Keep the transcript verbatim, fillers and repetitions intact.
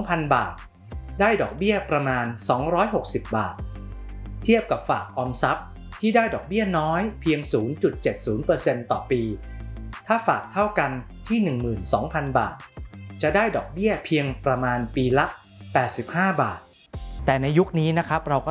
พัน บาทได้ดอกเบี้ยประมาณสองร้อยหกสิบบาทเทียบกับฝากออมทรัพย์ที่ได้ดอกเบี้ยน้อยเพียง ศูนย์จุดเจ็ดศูนย์เปอร์เซ็นต์ ต่อปีถ้าฝากเท่ากันที่ หนึ่งหมื่นสองพัน บาทจะได้ดอกเบี้ยเพียงประมาณปีละแปดสิบห้าบาทแต่ในยุคนี้นะครับเราก็